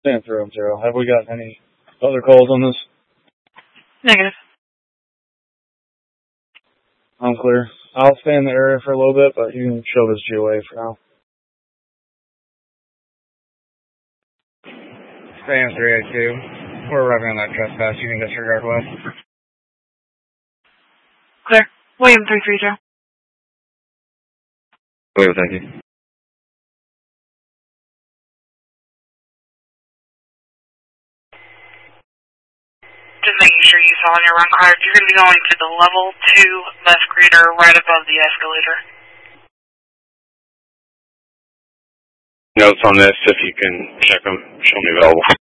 Stand 310. Have we got any other calls on this? Negative. I'm clear. I'll stay in the area for a little bit, but you can show this GOA for now. Stay in 382. We're arriving on that trespass. You can disregard west. Clear. William 330. William, thank you. Just making sure you saw on your run card. You're going to be going to the level 2 left greeter right above the escalator. Notes on this, if you can check them, show me available.